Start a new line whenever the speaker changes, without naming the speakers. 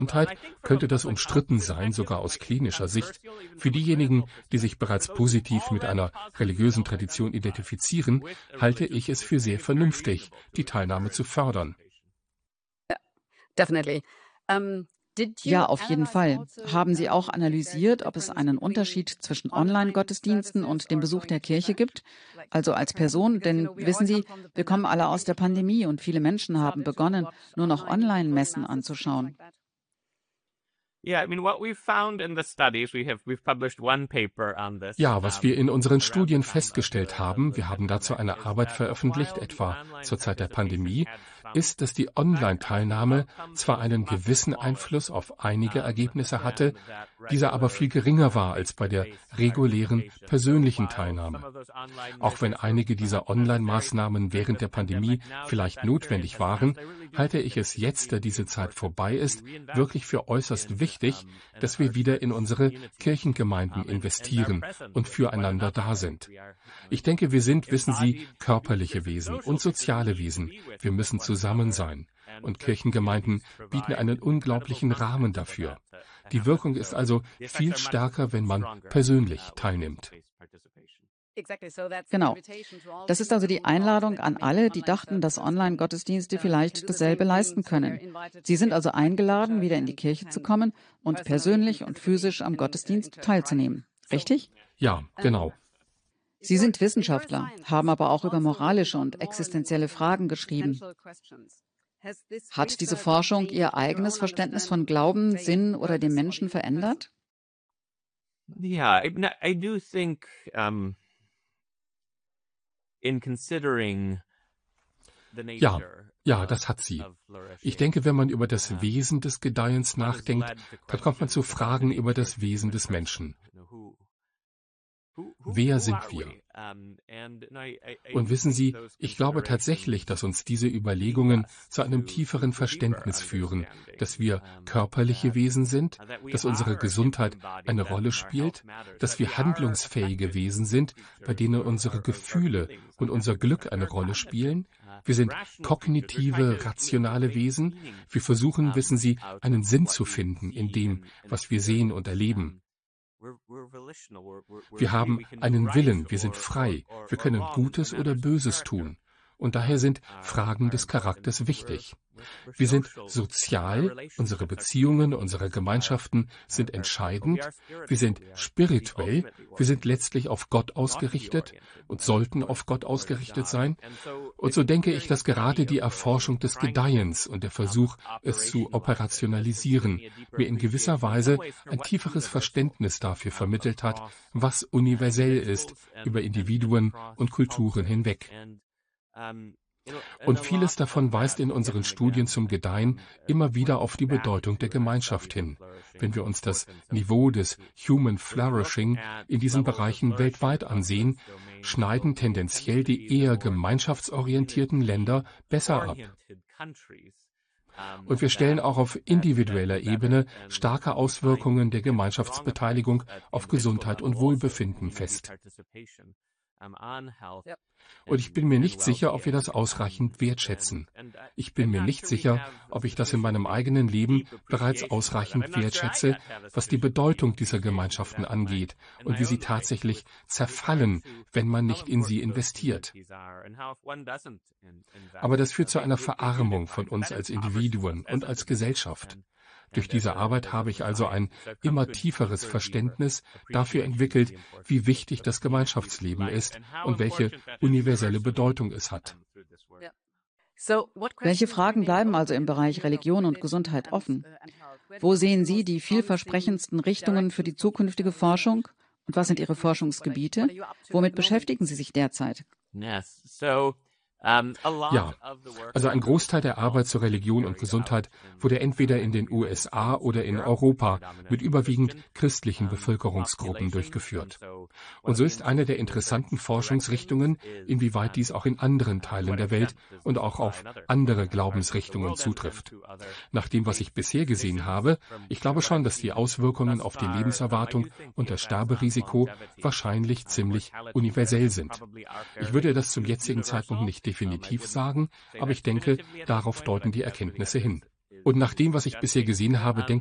Gesundheit könnte das umstritten sein, sogar aus klinischer Sicht. Für diejenigen, die sich bereits positiv mit einer religiösen Tradition identifizieren, halte ich es für sehr vernünftig, die Teilnahme zu fördern.
Definitely.
Ja, auf jeden Fall. Haben Sie auch analysiert, ob es einen Unterschied zwischen Online-Gottesdiensten und dem Besuch der Kirche gibt? Also als Person, denn wissen Sie, wir kommen alle aus der Pandemie und viele Menschen haben begonnen, nur noch Online-Messen anzuschauen.
Ja, was wir in unseren Studien festgestellt haben, wir haben dazu eine Arbeit veröffentlicht, etwa zur Zeit der Pandemie, ist, dass die Online-Teilnahme zwar einen gewissen Einfluss auf einige Ergebnisse hatte, dieser aber viel geringer war als bei der regulären persönlichen Teilnahme. Auch wenn einige dieser Online-Maßnahmen während der Pandemie vielleicht notwendig waren, halte ich es jetzt, da diese Zeit vorbei ist, wirklich für äußerst wichtig, dass wir wieder in unsere Kirchengemeinden investieren und füreinander da sind. Ich denke, wir sind, wissen Sie, körperliche Wesen und soziale Wesen. Wir müssen zusammen sein. Und Kirchengemeinden bieten einen unglaublichen Rahmen dafür. Die Wirkung ist also viel stärker, wenn man persönlich teilnimmt.
Genau. Das ist also die Einladung an alle, die dachten, dass Online-Gottesdienste vielleicht dasselbe leisten können. Sie sind also eingeladen, wieder in die Kirche zu kommen und persönlich und physisch am Gottesdienst teilzunehmen. Richtig?
Ja, genau.
Sie sind Wissenschaftler, haben aber auch über moralische und existenzielle Fragen geschrieben. Hat diese Forschung Ihr eigenes Verständnis von Glauben, Sinn oder dem Menschen verändert?
Ja, I do think Ja, das hat sie. Ich denke, wenn man über das Wesen des Gedeihens nachdenkt, dann kommt man zu Fragen über das Wesen des Menschen. Wer sind wir? Und wissen Sie, ich glaube tatsächlich, dass uns diese Überlegungen zu einem tieferen Verständnis führen, dass wir körperliche Wesen sind, dass unsere Gesundheit eine Rolle spielt, dass wir handlungsfähige Wesen sind, bei denen unsere Gefühle und unser Glück eine Rolle spielen. Wir sind kognitive, rationale Wesen. Wir versuchen, wissen Sie, einen Sinn zu finden in dem, was wir sehen und erleben. Wir haben einen Willen, wir sind frei, wir können Gutes oder Böses tun. Und daher sind Fragen des Charakters wichtig. Wir sind sozial, unsere Beziehungen, unsere Gemeinschaften sind entscheidend, wir sind spirituell, wir sind letztlich auf Gott ausgerichtet und sollten auf Gott ausgerichtet sein. Und so denke ich, dass gerade die Erforschung des Gedeihens und der Versuch, es zu operationalisieren, mir in gewisser Weise ein tieferes Verständnis dafür vermittelt hat, was universell ist über Individuen und Kulturen hinweg. Und vieles davon weist in unseren Studien zum Gedeihen immer wieder auf die Bedeutung der Gemeinschaft hin. Wenn wir uns das Niveau des Human Flourishing in diesen Bereichen weltweit ansehen, schneiden tendenziell die eher gemeinschaftsorientierten Länder besser ab. Und wir stellen auch auf individueller Ebene starke Auswirkungen der Gemeinschaftsbeteiligung auf Gesundheit und Wohlbefinden fest. Und ich bin mir nicht sicher, ob wir das ausreichend wertschätzen. Ich bin mir nicht sicher, ob ich das in meinem eigenen Leben bereits ausreichend wertschätze, was die Bedeutung dieser Gemeinschaften angeht und wie sie tatsächlich zerfallen, wenn man nicht in sie investiert. Aber das führt zu einer Verarmung von uns als Individuen und als Gesellschaft. Durch diese Arbeit habe ich also ein immer tieferes Verständnis dafür entwickelt, wie wichtig das Gemeinschaftsleben ist und welche universelle Bedeutung es hat.
Welche Fragen bleiben also im Bereich Religion und Gesundheit offen? Wo sehen Sie die vielversprechendsten Richtungen für die zukünftige Forschung? Und was sind Ihre Forschungsgebiete? Womit beschäftigen Sie sich derzeit?
Ja, also ein Großteil der Arbeit zur Religion und Gesundheit wurde entweder in den USA oder in Europa mit überwiegend christlichen Bevölkerungsgruppen durchgeführt. Und so ist eine der interessanten Forschungsrichtungen, inwieweit dies auch in anderen Teilen der Welt und auch auf andere Glaubensrichtungen zutrifft. Nach dem, was ich bisher gesehen habe, ich glaube schon, dass die Auswirkungen auf die Lebenserwartung und das Sterberisiko wahrscheinlich ziemlich universell sind. Ich würde das zum jetzigen Zeitpunkt nicht definitiv sagen, aber ich denke, darauf deuten die Erkenntnisse hin. Und nach dem, was ich bisher gesehen habe, denke